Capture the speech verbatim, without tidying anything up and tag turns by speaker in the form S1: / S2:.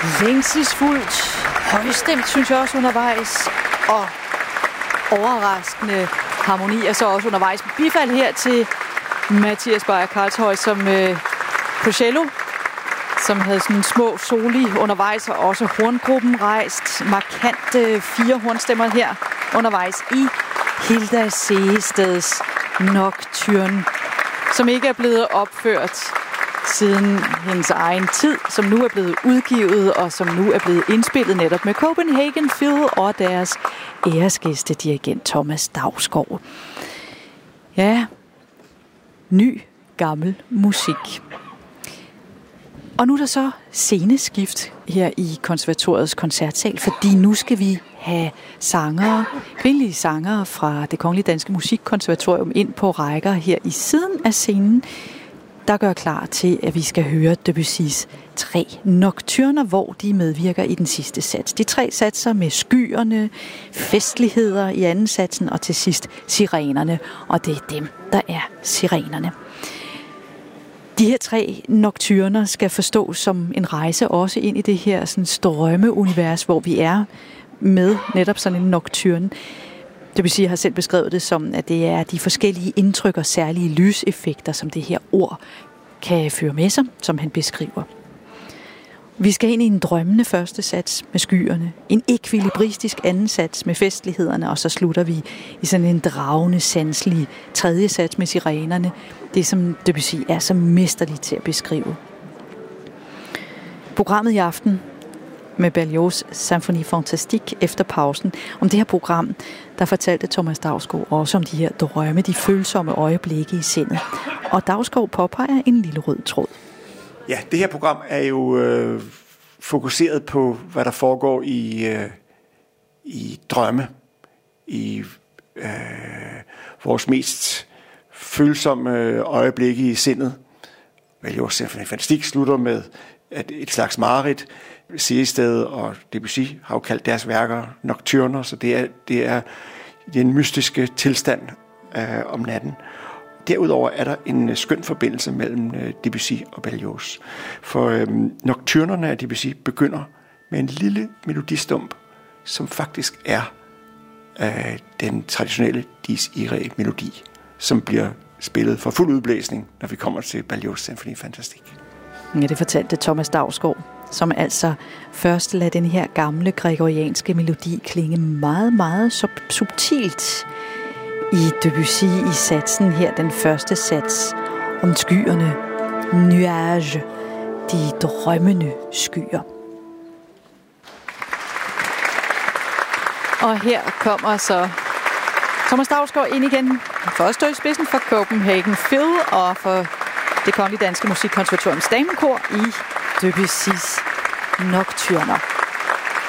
S1: længselsfuldt, højstemt, synes jeg også undervejs, og overraskende harmoni, og så også undervejs bifald her til Mathias Beyer Karlshøj, som øh, på cello, som havde sådan små soli undervejs, og også horngruppen rejst markante fire hornstemmer her undervejs i Hilda Sehesteds Nocturne, som ikke er blevet opført siden hendes egen tid, som nu er blevet udgivet, og som nu er blevet indspillet netop med Copenhagen Phil og deres æresgæste dirigent Thomas Dausgaard. Ja, ny, gammel musik. Og nu er der så sceneskift her i konservatoriets koncertsal, fordi nu skal vi have sangere, kvindelige sangere fra Det Kongelige Danske Musikkonservatorium ind på rækker her i siden af scenen, der gør klar til, at vi skal høre Debussys tre nocturner, hvor de medvirker i den sidste sats. De tre satser med skyerne, festligheder i anden satsen, og til sidst sirenerne, og det er dem, der er sirenerne. De her tre nocturner skal forstås som en rejse også ind i det her sådan strømmeunivers, hvor vi er med netop sådan en nocturne. Debussy har selv beskrevet det som, at det er de forskellige indtryk og særlige lyseffekter, som det her ord kan føre med sig, som han beskriver. Vi skal ind i en drømmende første sats med skyerne, en ekvilibristisk anden sats med festlighederne, og så slutter vi i sådan en dragende, sanselig tredje sats med sirenerne. Det, som Debussy er så mesterlig til at beskrive. Programmet i aften med Berlioz' Symphonie Fantastique efter pausen. Om det her program, der fortalte Thomas Dausgaard også om de her drømme, de følsomme øjeblikke i sindet. Og Dausgaard påpeger en lille rød tråd.
S2: Ja, det her program er jo øh, fokuseret på, hvad der foregår i, øh, i drømme, i øh, vores mest følsomme øjeblikke i sindet. Berlioz' Symphonie Fantastique slutter med at et slags mareridt. Sehested og Debussy har jo kaldt deres værker nocturner, så det er, det er den mystiske tilstand øh, om natten. Derudover er der en skøn forbindelse mellem øh, Debussy og Berlioz. For øh, nocturnerne af Debussy begynder med en lille melodistump, som faktisk er øh, den traditionelle Dies Irae melodi, som bliver spillet for fuld udblæsning, når vi kommer til Berlioz' Symphonie Fantastique.
S1: Ja, det fortalte Thomas Dausgaard, som altså først lader den her gamle gregorianske melodi klinge meget, meget sub- subtilt i Debussy i satsen her, den første sats om skyerne, nuage, de drømmende skyer. Og her kommer så Thomas Dausgaard ind igen for at stå i spidsen for Copenhagen Phil og for Det Kongelige Danske Musikkonservatoriums Damekor i Debussys Nocturner.